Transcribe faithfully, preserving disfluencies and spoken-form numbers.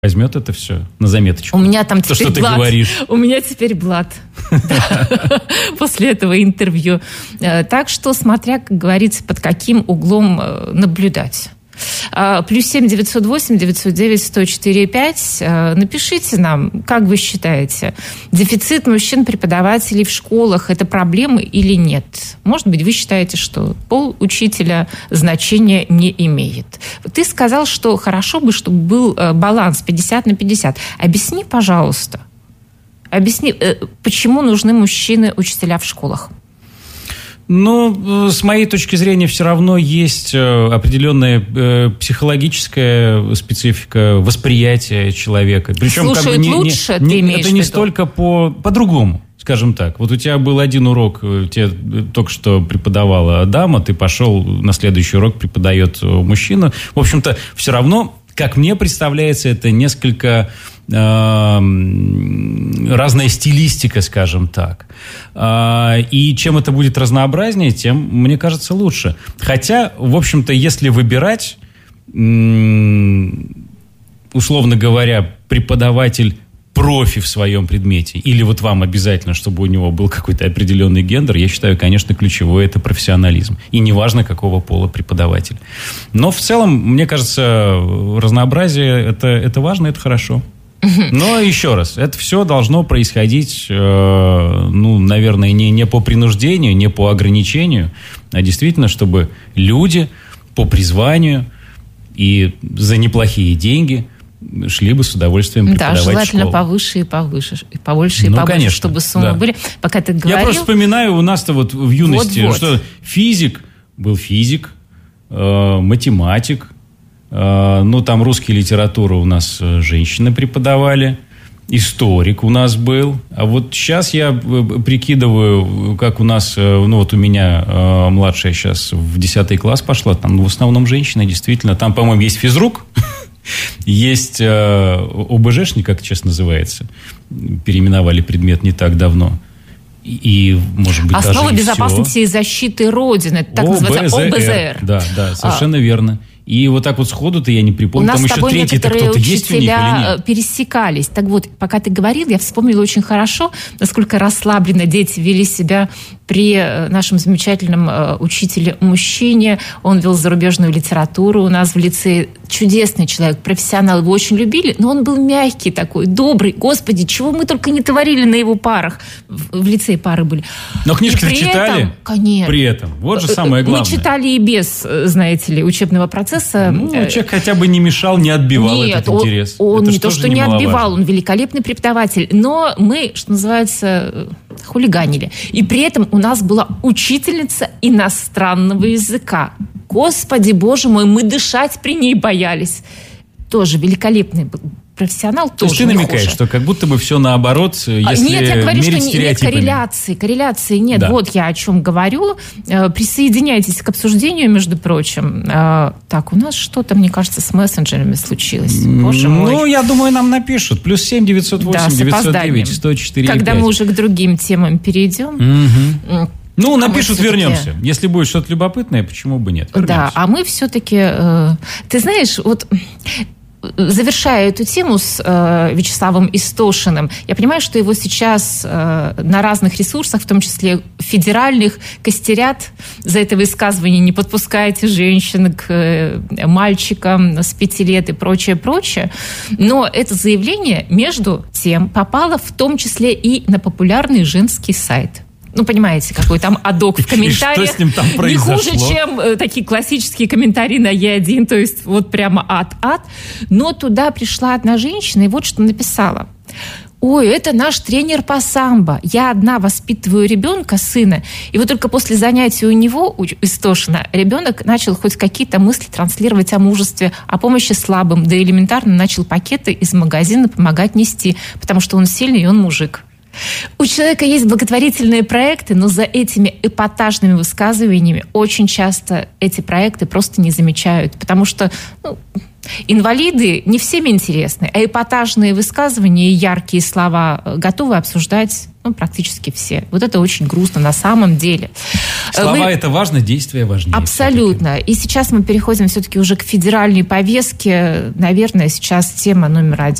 возьмет это все на заметочку. У меня там то, теперь что ты блат. говоришь. У меня теперь блат после этого интервью. Так что, смотря, как говорится, под каким углом наблюдать. Плюс семь девятьсот восемь девятьсот девять сто четыре пять. Напишите нам, как вы считаете, дефицит мужчин-преподавателей в школах – это проблема или нет? Может быть, вы считаете, что пол учителя значения не имеет. Ты сказал, что хорошо бы, чтобы был баланс пятьдесят на пятьдесят. Объясни, пожалуйста, объясни, почему нужны мужчины-учителя в школах? Ну, с моей точки зрения, все равно есть определенная психологическая специфика восприятия человека. Причем, слушают как бы, не, лучше, не, ты имеешь это не в виду? столько по, по-другому, скажем так. Вот у тебя был один урок, тебе только что преподавала дама, ты пошел на следующий урок, преподает мужчина. В общем-то, все равно, как мне представляется, это несколько... разная стилистика, скажем так. И чем это будет разнообразнее, тем, мне кажется, лучше. Хотя, в общем-то, если выбирать, условно говоря, преподаватель профи в своем предмете, или вот вам обязательно, чтобы у него был какой-то определенный гендер, я считаю, конечно, ключевое – это профессионализм. И неважно, какого пола преподаватель. Но в целом, мне кажется, разнообразие – это, это важно, это хорошо. Но еще раз, это все должно происходить, э, ну, наверное, не, не по принуждению, не по ограничению, а действительно, чтобы люди по призванию и за неплохие деньги шли бы с удовольствием преподавать в школу. Да, желательно повыше и повыше, и побольше и ну, побольше, конечно, чтобы суммы да. были. Пока ты говорил... Я просто вспоминаю, у нас-то вот в юности, Вот-вот. что физик был физик, э, математик, ну, там русская литература у нас женщины преподавали, историк у нас был. А вот сейчас я прикидываю, как у нас, ну, вот у меня младшая сейчас в десятый класс пошла, там в основном женщины, действительно. Там, по-моему, есть физрук, есть ОБЖшник, как это сейчас называется. Переименовали предмет не так давно. И, может быть, Основы даже и безопасности все. и защиты Родины, так ОБЗР. называется ОБЗР. Да, да, совершенно а. верно. И вот так вот сходу-то я не припомню. У нас там с еще тобой третий-то некоторые кто-то есть у них или учителя нет? пересекались. Так вот, пока ты говорил, я вспомнила очень хорошо, насколько расслабленно дети вели себя при нашем замечательном учителе-мужчине. Он вел зарубежную литературу у нас в лицее. Чудесный человек, профессионал, его очень любили, но он был мягкий такой, добрый. Господи, чего мы только не творили на его парах. В лицее пары были. Но книжки-то читали? Этом, конечно. При этом. Вот же самое главное. Мы читали и без, знаете ли, учебного процесса. Ну, человек хотя бы не мешал, не отбивал Нет, этот интерес. Он, он Это не то, что не отбивал, он великолепный преподаватель. Но мы, что называется, хулиганили. И при этом у нас была учительница иностранного языка. Господи, боже мой, мы дышать при ней боялись. Тоже великолепный был профессионал. То есть ты намекаешь, что как будто бы все наоборот, если нет, я говорю, что мерить нет корреляции. Корреляции нет. Да. Вот я о чем говорю. Присоединяйтесь к обсуждению, между прочим. Так, у нас что-то, мне кажется, с мессенджерами случилось. Боже мой. Ну, я думаю, нам напишут. Плюс семь девятьсот восемь девятьсот девять сто четыре пять. Когда мы уже к другим темам перейдем. Угу. Ну, напишут, а вернемся. Если будет что-то любопытное, почему бы нет? Вернемся. Да, а мы все-таки... Э, ты знаешь, вот... Завершая эту тему с э, Вячеславом Истошиным, я понимаю, что его сейчас э, на разных ресурсах, в том числе федеральных, костерят за это высказывание «не подпускайте женщин к э, мальчикам с пяти лет» и прочее, прочее. Но это заявление, между тем, попало в том числе и на популярный женский сайт. Ну, понимаете, какой там адок в комментариях. И что с ним там произошло? Не хуже, чем э, такие классические комментарии на Е один, то есть вот прямо ад-ад. Но туда пришла одна женщина и вот что написала. Ой, это наш тренер по самбо. Я одна воспитываю ребенка, сына. И вот только после занятий у него, у Истошина, ребенок начал хоть какие-то мысли транслировать о мужестве, о помощи слабым, да элементарно начал пакеты из магазина помогать нести, потому что он сильный и он мужик. У человека есть благотворительные проекты, но за этими эпатажными высказываниями очень часто эти проекты просто не замечают, потому что ну, инвалиды не всем интересны, а эпатажные высказывания и яркие слова готовы обсуждать Ну, практически все. Вот это очень грустно на самом деле. Слова мы... это важно, действия важнее. Абсолютно. Все-таки. И сейчас мы переходим все-таки уже к федеральной повестке. Наверное, сейчас тема номер один.